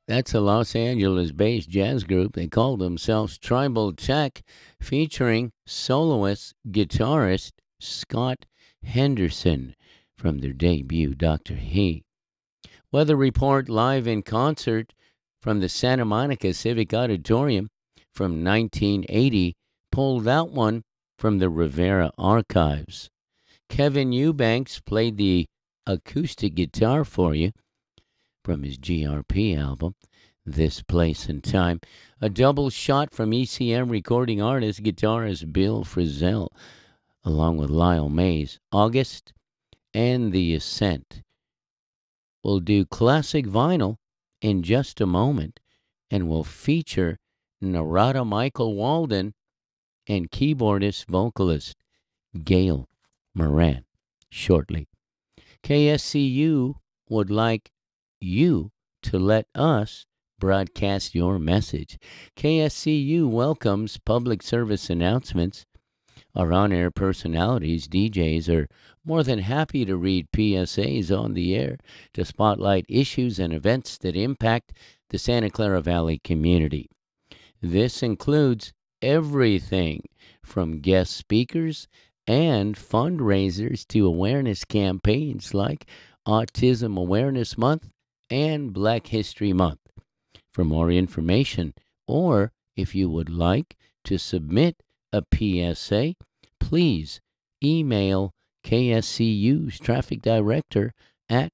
That's a Los Angeles-based jazz group. They call themselves Tribal Tech, featuring soloist guitarist Scott Henderson from their debut Dr. He. Weather Report live in concert from the Santa Monica Civic Auditorium from 1980. Pulled that one from the Rivera Archives. Kevin Eubanks played the acoustic guitar for you from his GRP album, This Place and Time. A double shot from ECM recording artist, guitarist Bill Frisell, along with Lyle Mays, August, and The Ascent. We'll do classic vinyl in just a moment, and we'll feature Narada Michael Walden and keyboardist vocalist Gail Moran shortly. KSCU would like you to let us broadcast your message. KSCU welcomes public service announcements. Our on-air personalities, DJs, are more than happy to read PSAs on the air to spotlight issues and events that impact the Santa Clara Valley community. This includes everything from guest speakers and fundraisers to awareness campaigns like Autism Awareness Month and Black History Month. For more information, or if you would like to submit a PSA, please email KSCU's traffic director at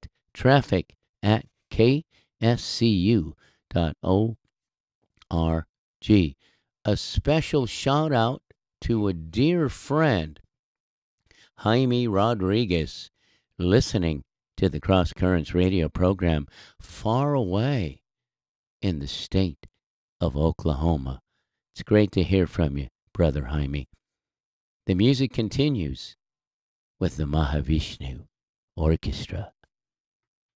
traffic@kscu.org. A special shout out to a dear friend, Jaime Rodriguez, listening to the Cross Currents radio program far away in the state of Oklahoma. It's great to hear from you, Brother Jaime. The music continues with the Mahavishnu Orchestra.